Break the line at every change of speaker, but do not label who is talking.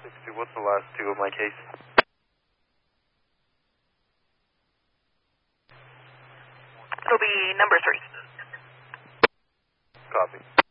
6-2, what's the last two of my case?
It'll be number 3.
Copy.